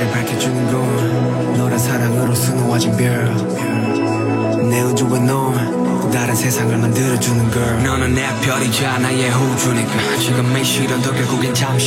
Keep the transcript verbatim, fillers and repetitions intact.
날 밝혀주는 건 너란 사랑으로 수놓아진 별내 우주와 넌 다른 세상을 만들어주는 걸. 너는 내 별이자 나의 우주니까 지금 이 시련도 결국엔 잠시